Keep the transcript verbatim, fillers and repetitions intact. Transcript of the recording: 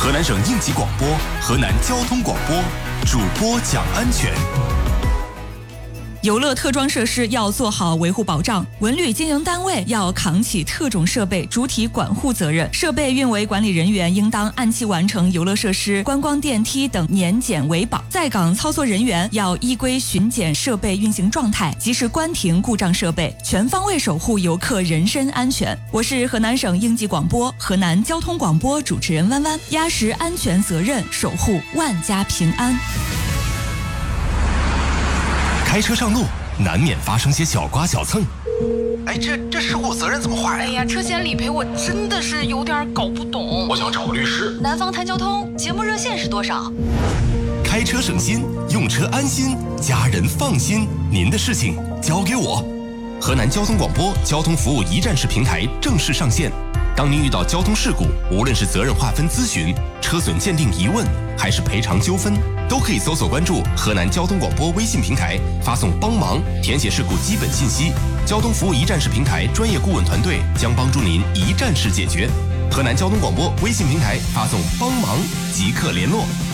河南省应急广播、河南交通广播，主播讲安全。 游乐特装设施要做好维护保障，文旅经营单位要扛起特种设备主体管护责任，设备运维管理人员应当按期完成游乐设施、观光电梯等年检维保，在岗操作人员要依规巡检设备运行状态，及时关停故障设备，全方位守护游客人身安全。我是河南省应急广播、河南交通广播主持人弯弯，压实安全责任，守护万家平安。 开车上路难免发生些小刮小蹭， 哎，这这事故责任怎么划呀？ 哎呀，车险理赔我真的是有点搞不懂。 我想找个律师。 南方谈交通节目热线是多少？ 开车省心，用车安心，家人放心，您的事情交给我。河南交通广播交通服务一站式平台正式上线。当您遇到交通事故，无论是责任划分咨询、车损鉴定疑问，还是赔偿纠纷，都可以搜索关注河南交通广播微信平台，发送帮忙，填写事故基本信息，交通服务一站式平台专业顾问团队将帮助您一站式解决。河南交通广播微信平台发送帮忙即刻联络。